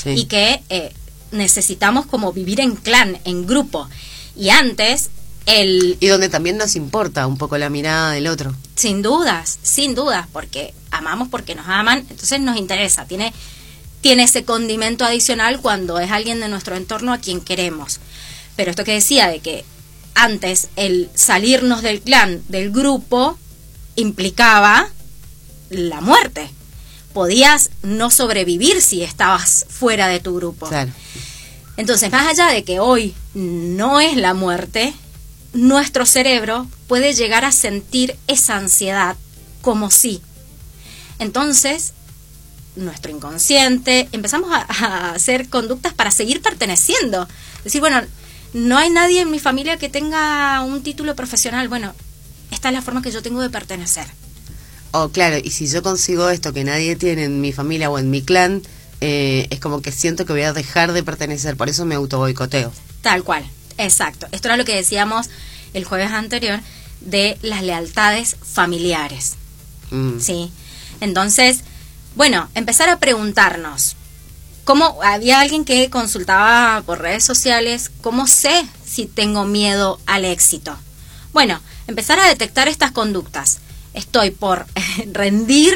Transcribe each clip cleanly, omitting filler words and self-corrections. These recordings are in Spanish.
Sí. Y que necesitamos como vivir en clan, en grupo. Y antes, y donde también nos importa un poco la mirada del otro. Sin dudas, porque amamos porque nos aman, entonces nos interesa, tiene ese condimento adicional cuando es alguien de nuestro entorno a quien queremos. Pero esto que decía de que antes el salirnos del clan, del grupo, implicaba la muerte. Podías no sobrevivir si estabas fuera de tu grupo. Claro. Entonces, más allá de que hoy no es la muerte, nuestro cerebro puede llegar a sentir esa ansiedad como sí. Entonces, nuestro inconsciente, empezamos a hacer conductas para seguir perteneciendo. Decir, bueno, no hay nadie en mi familia que tenga un título profesional. Bueno, esta es la forma que yo tengo de pertenecer. Claro, y si yo consigo esto que nadie tiene en mi familia o en mi clan, es como que siento que voy a dejar de pertenecer, por eso me autoboicoteo. Tal cual. Exacto. Esto era lo que decíamos el jueves anterior de las lealtades familiares. ¿Sí? Entonces, bueno, empezar a preguntarnos. Había alguien que consultaba por redes sociales, ¿cómo sé si tengo miedo al éxito? Bueno, empezar a detectar estas conductas. Estoy por rendir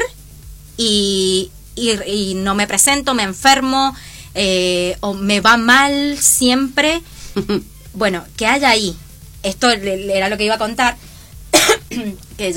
y no me presento, me enfermo, o me va mal siempre. Bueno, ¿qué hay ahí? Esto era lo que iba a contar. Que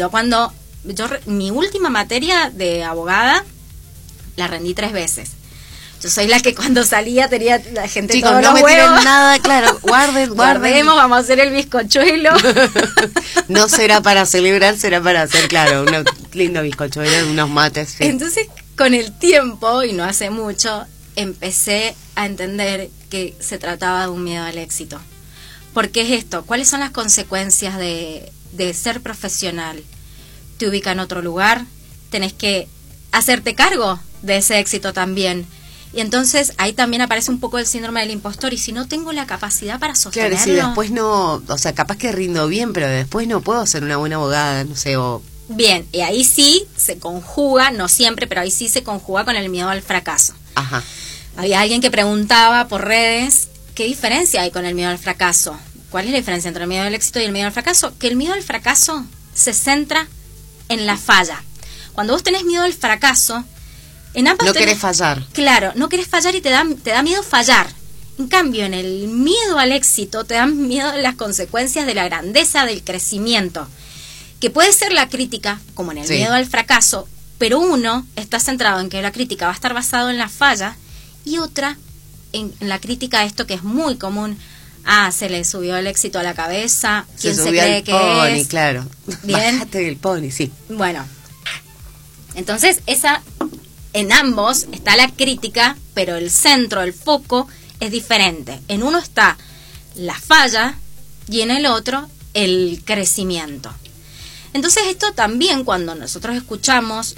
mi última materia de abogada la rendí 3 veces. Yo soy la que cuando salía tenía la gente, chicos, todos no los me tiren huevos. nada, claro, guardemos, vamos a hacer el bizcochuelo. No será para celebrar, será para hacer, claro, un lindo bizcochuelo, unos mates. Sí. Entonces, con el tiempo, y no hace mucho, empecé a entender que se trataba de un miedo al éxito. ¿Por qué es esto? ¿Cuáles son las consecuencias de ser profesional? Te ubica en otro lugar, tenés que hacerte cargo de ese éxito también. Y entonces ahí también aparece un poco el síndrome del impostor. Y si no tengo la capacidad para sostenerlo... Claro, si después no... O sea, capaz que rindo bien, pero después no puedo ser una buena abogada, no sé, o... Bien, y ahí sí se conjuga, no siempre, pero ahí sí se conjuga con el miedo al fracaso. Ajá. Había alguien que preguntaba por redes, ¿qué diferencia hay con el miedo al fracaso? ¿Cuál es la diferencia entre el miedo al éxito y el miedo al fracaso? Que el miedo al fracaso se centra en la falla. Cuando vos tenés miedo al fracaso... No querés fallar. Claro, no querés fallar y te da miedo fallar. En cambio, en el miedo al éxito te dan miedo las consecuencias de la grandeza del crecimiento. Que puede ser la crítica, como en el miedo al fracaso, pero uno está centrado en que la crítica va a estar basado en la falla y otra en la crítica a esto que es muy común. Se le subió el éxito a la cabeza. ¿Quién se cree que pony, es? Claro. Bien. Bájate del pony, sí. Bueno, entonces en ambos está la crítica, pero el centro, el foco es diferente. En uno está la falla y en el otro el crecimiento. Entonces esto también cuando nosotros escuchamos,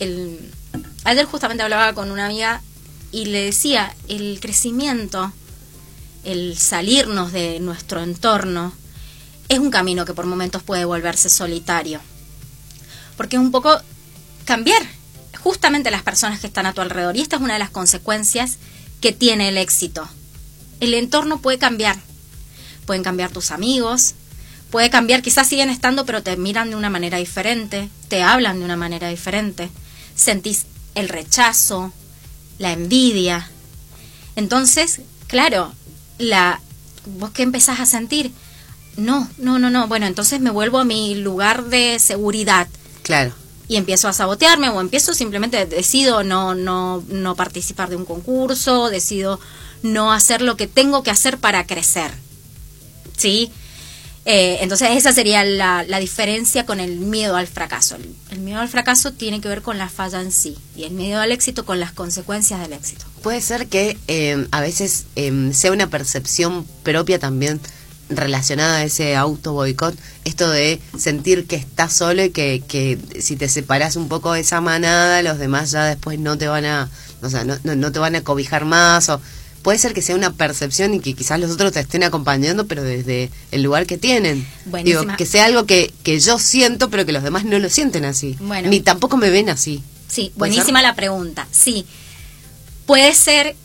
ayer justamente hablaba con una amiga y le decía, el crecimiento, el salirnos de nuestro entorno, es un camino que por momentos puede volverse solitario. Porque es un poco cambiar justamente las personas que están a tu alrededor. Y esta es una de las consecuencias que tiene el éxito. El entorno puede cambiar. Pueden cambiar tus amigos, puede cambiar, quizás siguen estando, pero te miran de una manera diferente, te hablan de una manera diferente, sentís el rechazo, la envidia. Entonces, claro, ¿vos qué empezás a sentir? No, bueno, entonces me vuelvo a mi lugar de seguridad. Claro. Y empiezo a sabotearme o simplemente decido no participar de un concurso, decido no hacer lo que tengo que hacer para crecer. ¿Sí? Entonces esa sería la diferencia con el miedo al fracaso. El miedo al fracaso tiene que ver con la falla en sí y el miedo al éxito con las consecuencias del éxito. Puede ser que a veces sea una percepción propia también relacionada a ese auto boicot, esto de sentir que estás solo y que si te separas un poco de esa manada, los demás ya después no te van a, o sea, no te van a cobijar más, o puede ser que sea una percepción y que quizás los otros te estén acompañando, pero desde el lugar que tienen. Buenísima. Digo, que sea algo que yo siento, pero que los demás no lo sienten así. Bueno. Ni tampoco me ven así. Sí, buenísima la pregunta. Sí, puede ser